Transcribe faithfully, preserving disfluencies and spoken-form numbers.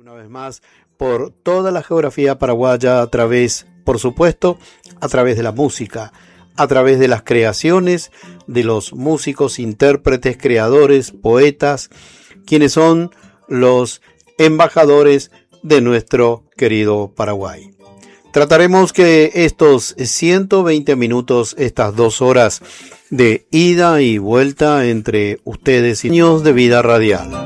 una vez más por toda la geografía paraguaya a través, por supuesto, a través de la música, a través de las creaciones de los músicos, intérpretes, creadores, poetas, quienes son los embajadores de nuestro querido Paraguay. Trataremos que estos ciento veinte minutos, estas dos horas de ida y vuelta entre ustedes y años de vida radial,